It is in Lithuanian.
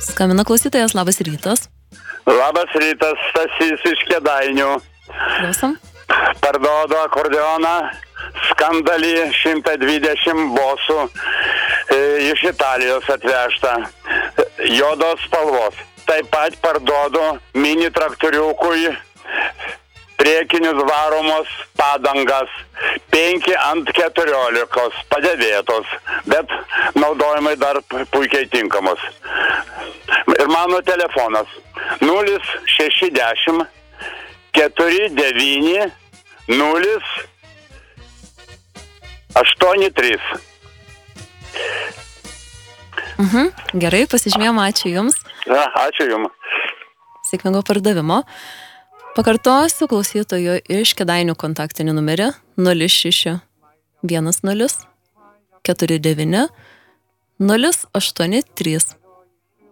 Skambina klausytojas, labas rytas. Labas rytas, Stasys iš Kėdainių. Klausom. Parduodu akordeoną, skandalį 120 bosų iš Italijos atvežta, juodos spalvos. Taip pat parduodu mini traktoriukui priekinius varomos padangas 5/14 padėvėtos, bet naudojimai dar puikiai tinkamos. Ir mano telefonas 060 49 083. Gerai, pasižymėjom, ačiū Jums. Ačiū Jums. Sėkmingo pardavimo. Pakartosiu klausytojo iš Kėdainių kontaktinį numerį 06 10 49 083.